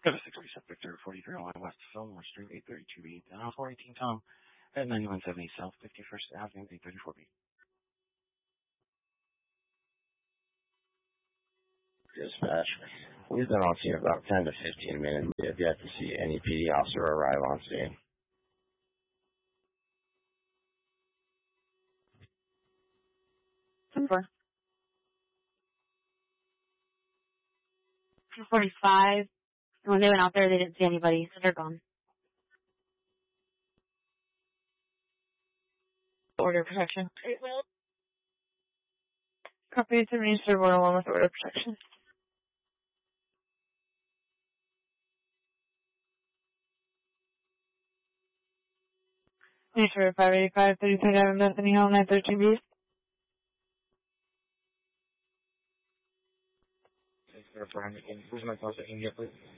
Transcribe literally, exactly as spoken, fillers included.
seven six Reset Victor, forty-three oh one West Fillmore Street, eight thirty-two B. Down four eighteen Tom at ninety-one seventy South fifty-first Avenue, eight thirty-four B. Dispatch. We've been on scene about ten to fifteen minutes. We have yet to see any P D officer arrive on scene. Number. two forty-five. When they went out there, they didn't see anybody, so they're gone. Order protection. Copy to Minister one oh one with order protection. Minister five eighty-five, thirty-three Avenue, Bethany Hall, nine thirteen B. Thanks for finding. Who's my call to India, please?